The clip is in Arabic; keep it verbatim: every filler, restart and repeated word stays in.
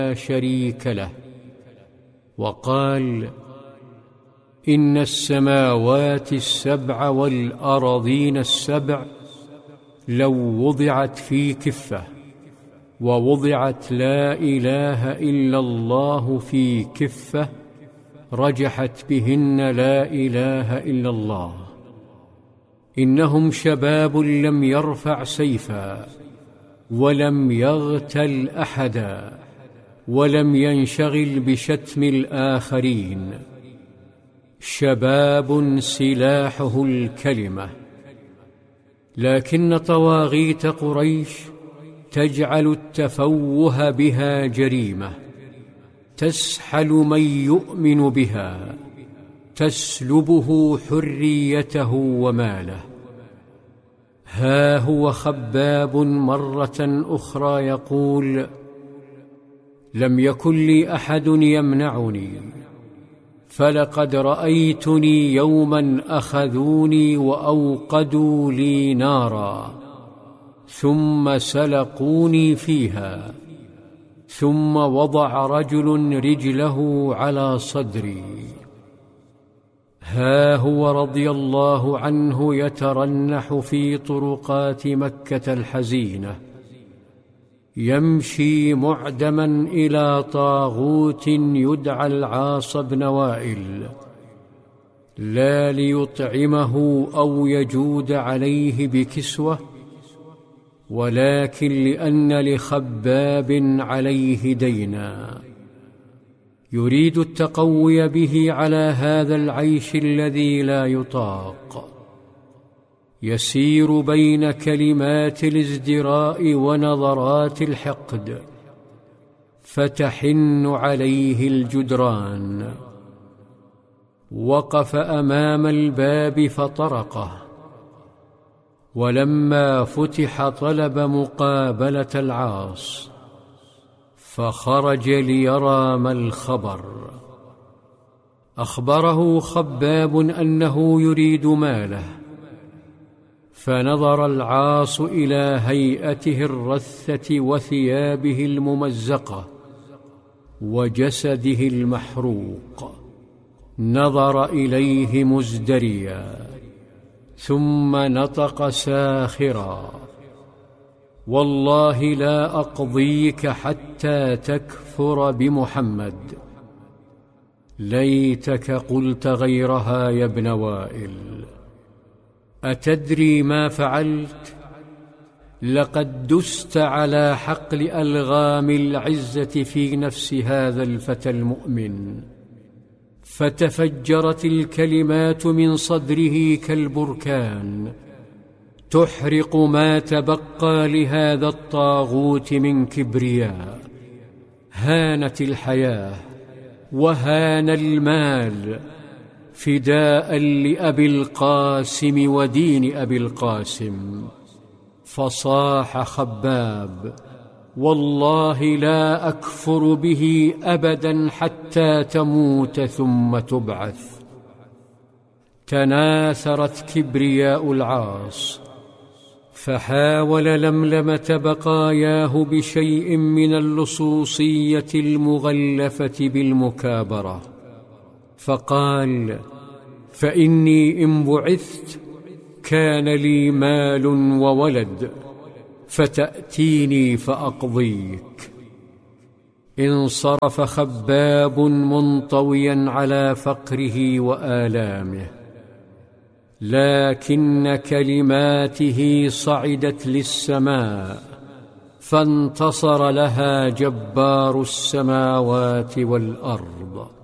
شريك له. وقال: إن السماوات السبع والأراضين السبع لو وضعت في كفة ووضعت لا إله إلا الله في كفة رجحت بهن لا إله إلا الله. إنهم شباب لم يرفع سيفا ولم يغتل أحدا ولم ينشغل بشتم الآخرين. شباب سلاحه الكلمة. لكن طواغيت قريش تجعل التفوه بها جريمة، تسحل من يؤمن بها، تسلبه حريته وماله. ها هو خباب مرة أخرى يقول: لم يكن لي أحد يمنعني، فلقد رأيتني يوما أخذوني وأوقدوا لي نارا ثم سلقوني فيها، ثم وضع رجل رجله على صدري. ها هو رضي الله عنه يترنح في طرقات مكة الحزينة، يمشي معدما إلى طاغوت يدعى العاص بن وائل، لا ليطعمه أو يجود عليه بكسوة، ولكن لأن لخباب عليه دينا، يريد التقوي به على هذا العيش الذي لا يطاق. يسير بين كلمات الازدراء ونظرات الحقد، فتحن عليه الجدران. وقف أمام الباب فطرقه، ولما فتح طلب مقابلة العاص، فخرج ليرى ما الخبر. أخبره خباب أنه يريد ماله، فنظر العاص إلى هيئته الرثة وثيابه الممزقة وجسده المحروق، نظر إليه مزدريا، ثم نطق ساخرا: والله لا أقضيك حتى تكفر بمحمد. ليتك قلت غيرها يا ابن وائل. أتدري ما فعلت؟ لقد دست على حقل ألغام العزة في نفس هذا الفتى المؤمن، فتفجرت الكلمات من صدره كالبركان، تحرق ما تبقى لهذا الطاغوت من كبرياء. هانت الحياة وهان المال فداء لأبي القاسم ودين أبي القاسم. فصاح خباب: والله لا أكفر به أبدا حتى تموت ثم تبعث. تناثرت كبرياء العاص، فحاول لملمة بقاياه بشيء من اللصوصية المغلفة بالمكابرة، فقال: فإني إن بعثت كان لي مال وولد، فتأتيني فأقضيك. انصرف خباب منطويا على فقره وآلامه، لكن كلماته صعدت للسماء، فانتصر لها جبار السماوات والأرض.